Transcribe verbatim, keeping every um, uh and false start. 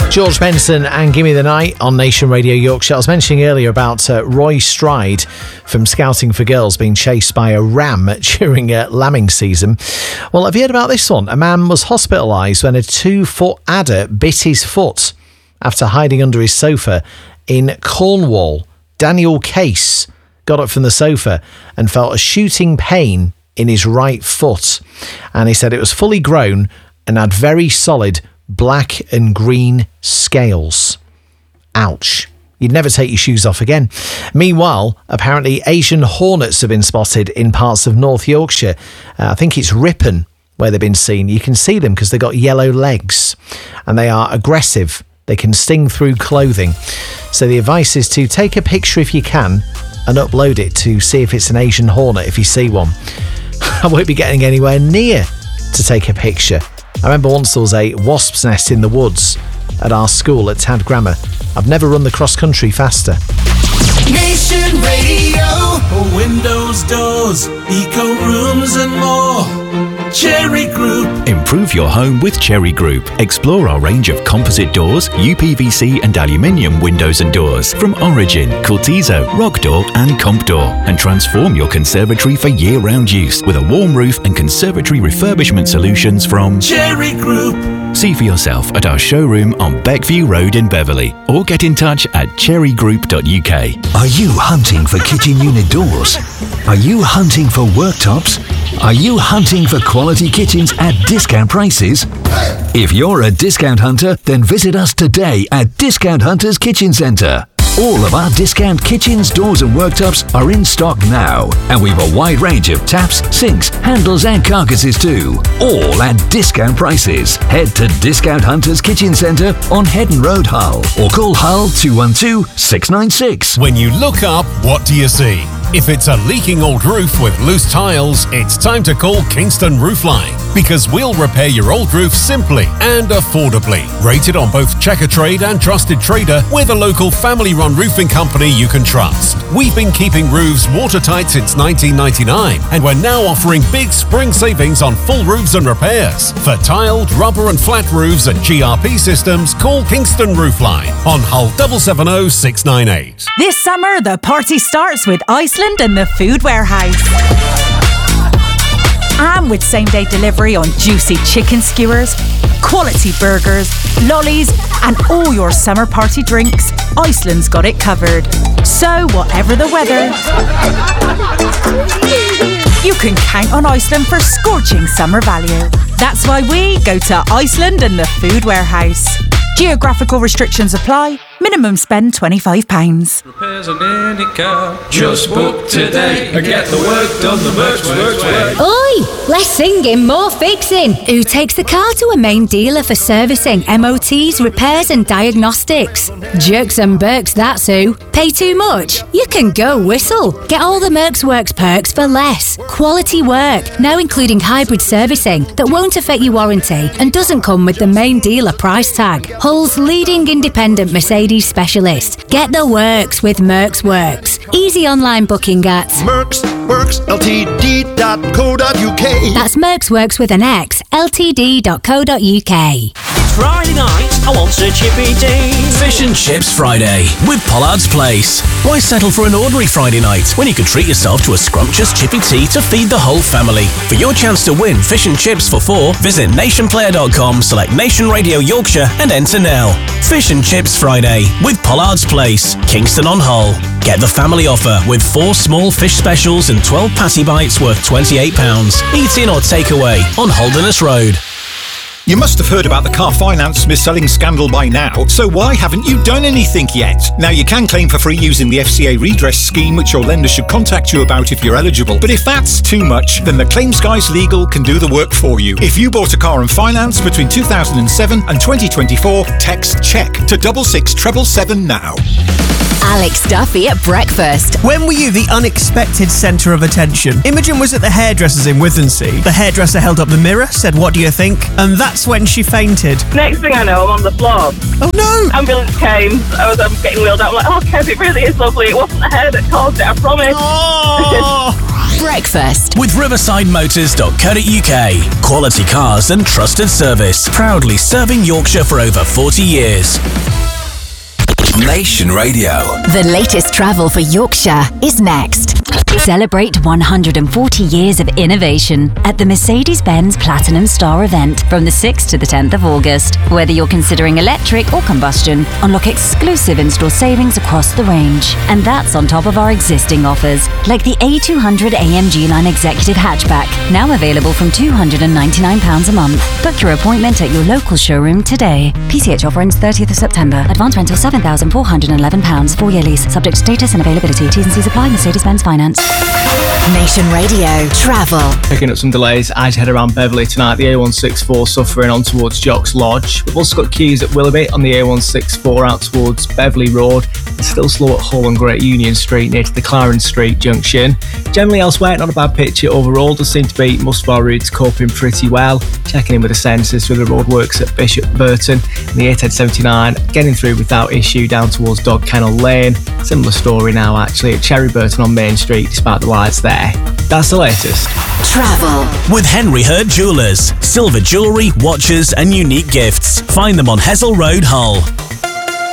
George Benson and Gimme the Night on Nation Radio Yorkshire. I was mentioning earlier about uh, Roy Stride from Scouting for Girls being chased by a ram during uh, lambing season. Well, have you heard about this one? A man was hospitalised when a two-foot adder bit his foot after hiding under his sofa in Cornwall. Daniel Case got up from the sofa and felt a shooting pain in his right foot. And he said it was fully grown and had very solid black and green scales. Ouch. You'd never take your shoes off again. Meanwhile, apparently Asian hornets have been spotted in parts of North Yorkshire. Uh, I think it's Ripon where they've been seen. You can see them because they've got yellow legs and they are aggressive. They can sting through clothing. So the advice is to take a picture if you can and upload it to see if it's an Asian hornet if you see one. I won't be getting anywhere near to take a picture. I remember once there was a wasp's nest in the woods at our school at Tad Grammar. I've never run the cross-country faster. Nation Radio. Windows, doors, eco rooms and more. Cherry Group. Improve your home with Cherry Group. Explore our range of composite doors, U P V C and aluminium windows and doors from Origin, Cortizo, Rock Door and Comp Door, and transform your conservatory for year-round use with a warm roof and conservatory refurbishment solutions from Cherry Group. See for yourself at our showroom on Beckview Road in Beverley or get in touch at cherry group dot U K. Are you hunting for kitchen unit doors? Are you hunting for worktops? Are you hunting for quality kitchens at discount prices? If you're a discount hunter, then visit us today at Discount Hunters Kitchen Centre. All of our discount kitchens, doors and worktops are in stock now, and we've a wide range of taps, sinks, handles and carcasses too, all at discount prices. Head to Discount Hunters Kitchen Centre on Headon Road, Hull, or call Hull two one two, six nine six. When you look up, what do you see? If it's a leaking old roof with loose tiles, it's time to call Kingston Roofline, because we'll repair your old roof simply and affordably. Rated on both Checkatrade and Trusted Trader, we're the local family-run roofing company you can trust. We've been keeping roofs watertight since nineteen ninety-nine, and we're now offering big spring savings on full roofs and repairs. For tiled, rubber and flat roofs and G R P systems, call Kingston Roofline on Hull seven seven zero six nine eight. This summer, the party starts with Iceland and the Food Warehouse. And with same-day delivery on juicy chicken skewers, quality burgers, lollies and all your summer party drinks, Iceland's got it covered. So whatever the weather, you can count on Iceland for scorching summer value. That's why we go to Iceland and the Food Warehouse. Geographical restrictions apply. Minimum spend twenty-five pounds. Repairs on any car. Just book today and get the work done the Mercs Works way. Oi! Less singing, more fixing. Who takes the car to a main dealer for servicing, M O Ts, repairs and diagnostics? Jerks and Berks, that's who. Pay too much? You can go whistle. Get all the Mercs Works perks for less. Quality work, now including hybrid servicing that won't affect your warranty and doesn't come with the main dealer price tag. Hull's leading independent Mercedes specialist. Get the works with Mercs Works. Easy online booking at Mercs Works L T D dot co dot U K. That's Mercs Works with an X, L T D dot co dot U K. Friday night, I want a chippy tea. Fish and Chips Friday with Pollard's Place. Why settle for an ordinary Friday night when you can treat yourself to a scrumptious chippy tea to feed the whole family? For your chance to win fish and chips for four, visit nation player dot com, select Nation Radio Yorkshire and enter now. Fish and Chips Friday with Pollard's Place, Kingston on Hull. Get the family offer with four small fish specials and twelve patty bites worth twenty-eight pounds. Eat in or take away on Holderness Road. You must have heard about the car finance mis-selling scandal by now, so why haven't you done anything yet? Now you can claim for free using the F C A redress scheme, which your lender should contact you about if you're eligible. But if that's too much, then the Claims Guys Legal can do the work for you. If you bought a car on finance between two thousand seven and twenty twenty-four, text CHECK to double six seven seven now. Alex Duffy at breakfast. When were you the unexpected centre of attention? Imogen was at the hairdresser's in Withensea. The hairdresser held up the mirror, said, "What do you think?" And that's when she fainted. Next thing I know, I'm on the floor. Oh no! Ambulance came. I was um, getting wheeled out. I'm like, oh, Kev, it really is lovely. It wasn't the hair that caused it, I promise. Oh. Breakfast with riverside motors dot co dot uk. Quality cars and trusted service. Proudly serving Yorkshire for over forty years. Nation Radio. The latest travel for Yorkshire is next. Celebrate one hundred forty years of innovation at the Mercedes-Benz Platinum Star event from the sixth to the tenth of August. Whether you're considering electric or combustion, unlock exclusive in-store savings across the range. And that's on top of our existing offers, like the A two hundred A M G Line Executive Hatchback, now available from two hundred ninety-nine pounds a month. Book your appointment at your local showroom today. P C H offer ends thirtieth of September. Advance rental seven thousand four hundred eleven pounds. Four-year lease. Subject to status and availability. T's and C's apply. Mercedes-Benz Finance. Nation Radio Travel. Picking up some delays as you head around Beverley tonight. The A one sixty-four suffering on towards Jocks Lodge. We've also got queues at Willoughby on the A one sixty-four out towards Beverley Road. It's still slow at Hull and Great Union Street near to the Clarence Street junction. Generally elsewhere, not a bad picture overall. Does seem to be most of our routes coping pretty well. Checking in with the census through the roadworks at Bishop Burton and the A ten seventy-nine getting through without issue down towards Dog Kennel Lane. Similar story now actually at Cherry Burton on Main Street despite the lights there. That's the latest. Travel with Henry Hurd Jewellers. Silver jewellery, watches and unique gifts. Find them on Hessel Road, Hull.